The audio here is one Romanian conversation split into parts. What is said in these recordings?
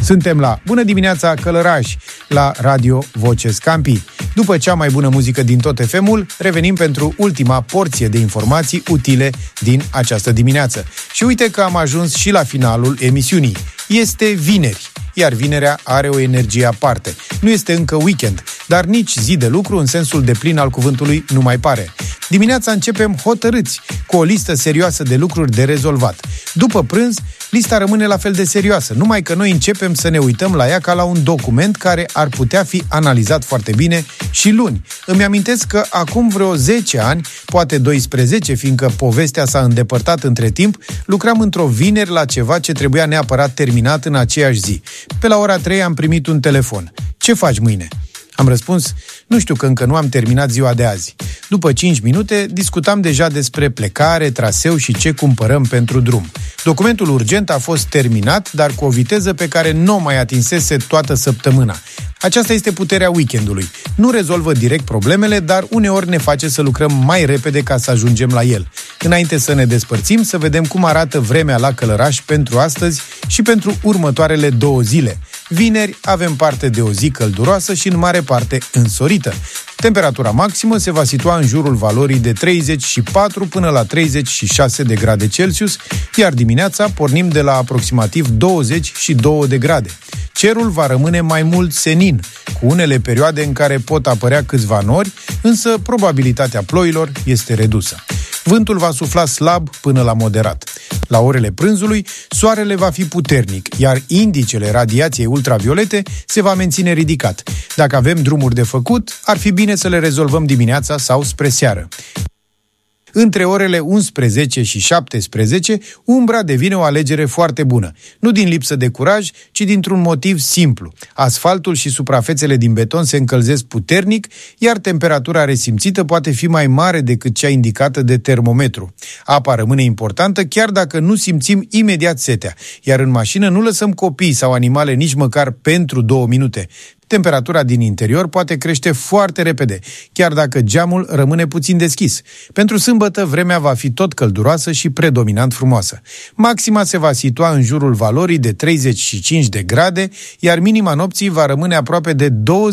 Suntem la Bună dimineața Călăraș, la Radio Voce Scampi. După cea mai bună muzică din tot FM-ul, revenim pentru ultima porție de informații utile din această dimineață. Și uite că am ajuns și la finalul emisiunii. Este vineri, iar vinerea are o energie aparte. Nu este încă weekend, dar nici zi de lucru în sensul deplin al cuvântului nu mai pare. Dimineața începem hotărâți, cu o listă serioasă de lucruri de rezolvat. După prânz, lista rămâne la fel de serioasă, numai că noi începem să ne uităm la ea ca la un document care ar putea fi analizat foarte bine și luni. Îmi amintesc că acum vreo 10 ani, poate 12, fiindcă povestea s-a îndepărtat între timp, lucram într-o vineri la ceva ce trebuia neapărat terminat în aceeași zi. Pe la ora 3 am primit un telefon. Ce faci mâine? Am răspuns, nu știu, că încă nu am terminat ziua de azi. După 5 minute, discutam deja despre plecare, traseu și ce cumpărăm pentru drum. Documentul urgent a fost terminat, dar cu o viteză pe care nu o mai atinsese toată săptămâna. Aceasta este puterea weekendului. Nu rezolvă direct problemele, dar uneori ne face să lucrăm mai repede ca să ajungem la el. Înainte să ne despărțim, să vedem cum arată vremea la Călăraș pentru astăzi și pentru următoarele 2 zile. Vineri avem parte de o zi călduroasă și în mare parte însorită. Temperatura maximă se va situa în jurul valorii de 34 până la 36 de grade Celsius, iar dimineața pornim de la aproximativ 22 de grade. Cerul va rămâne mai mult senin, cu unele perioade în care pot apărea câțiva nori, însă probabilitatea ploilor este redusă. Vântul va sufla slab până la moderat. La orele prânzului, soarele va fi puternic, iar indicele radiației ultraviolete se va menține ridicat. Dacă avem drumuri de făcut, ar fi bine să le rezolvăm dimineața sau spre seară. Între orele 11 și 17, umbra devine o alegere foarte bună. Nu din lipsă de curaj, ci dintr-un motiv simplu. Asfaltul și suprafețele din beton se încălzesc puternic, iar temperatura resimțită poate fi mai mare decât cea indicată de termometru. Apa rămâne importantă chiar dacă nu simțim imediat setea, iar în mașină nu lăsăm copii sau animale nici măcar pentru 2 minute. Temperatura din interior poate crește foarte repede, chiar dacă geamul rămâne puțin deschis. Pentru sâmbătă, vremea va fi tot călduroasă și predominant frumoasă. Maxima se va situa în jurul valorii de 35 de grade, iar minima nopții va rămâne aproape de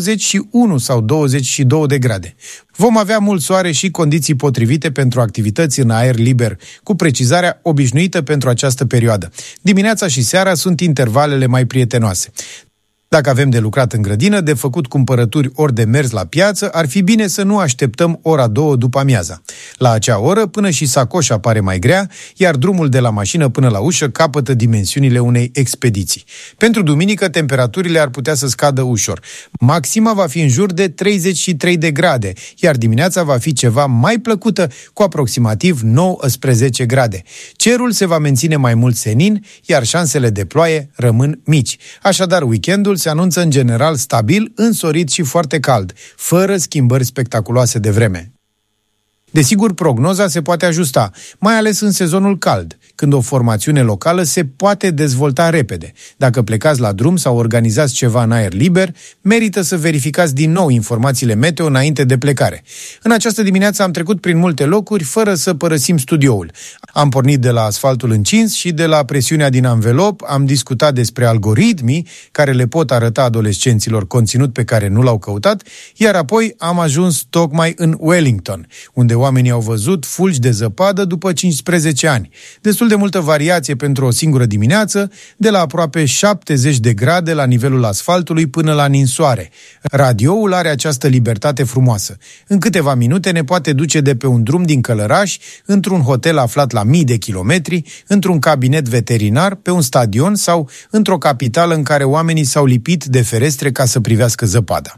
21 sau 22 de grade. Vom avea mult soare și condiții potrivite pentru activități în aer liber, cu precizarea obișnuită pentru această perioadă. Dimineața și seara sunt intervalele mai prietenoase. Dacă avem de lucrat în grădină, de făcut cumpărături ori de mers la piață, ar fi bine să nu așteptăm ora 2 după amiaza. La acea oră, până și sacoșa pare mai grea, iar drumul de la mașină până la ușă capătă dimensiunile unei expediții. Pentru duminică, temperaturile ar putea să scadă ușor. Maxima va fi în jur de 33 de grade, iar dimineața va fi ceva mai plăcută, cu aproximativ 19 grade. Cerul se va menține mai mult senin, iar șansele de ploaie rămân mici. Așadar, weekendul se anunță în general stabil, însorit și foarte cald, fără schimbări spectaculoase de vreme. Desigur, prognoza se poate ajusta, mai ales în sezonul cald, când o formațiune locală se poate dezvolta repede. Dacă plecați la drum sau organizați ceva în aer liber, merită să verificați din nou informațiile meteo înainte de plecare. În această dimineață am trecut prin multe locuri fără să părăsim studioul. Am pornit de la asfaltul încins și de la presiunea din anvelop, am discutat despre algoritmii care le pot arăta adolescenților conținut pe care nu l-au căutat, iar apoi am ajuns tocmai în Wellington, unde oamenii au văzut fulgi de zăpadă după 15 ani. Destul de multă variație pentru o singură dimineață, de la aproape 70 de grade la nivelul asfaltului până la ninsoare. Radioul are această libertate frumoasă. În câteva minute ne poate duce de pe un drum din Călăraș, într-un hotel aflat la mii de kilometri, într-un cabinet veterinar, pe un stadion sau într-o capitală în care oamenii s-au lipit de ferestre ca să privească zăpada.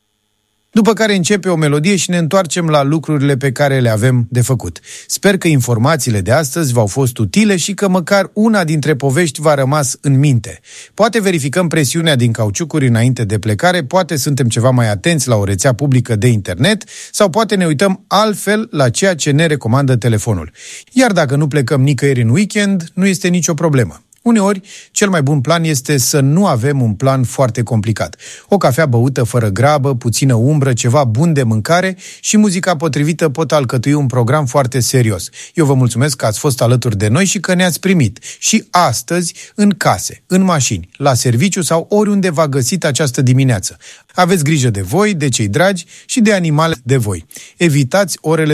După care începe o melodie și ne întoarcem la lucrurile pe care le avem de făcut. Sper că informațiile de astăzi v-au fost utile și că măcar una dintre povești v-a rămas în minte. Poate verificăm presiunea din cauciucuri înainte de plecare, poate suntem ceva mai atenți la o rețea publică de internet sau poate ne uităm altfel la ceea ce ne recomandă telefonul. Iar dacă nu plecăm nicăieri în weekend, nu este nicio problemă. Uneori, cel mai bun plan este să nu avem un plan foarte complicat. O cafea băută fără grabă, puțină umbră, ceva bun de mâncare și muzica potrivită pot alcătui un program foarte serios. Eu vă mulțumesc că ați fost alături de noi și că ne-ați primit. Și astăzi, în case, în mașini, la serviciu sau oriunde v-a găsit această dimineață. Aveți grijă de voi, de cei dragi și de animale de voi. Evitați orele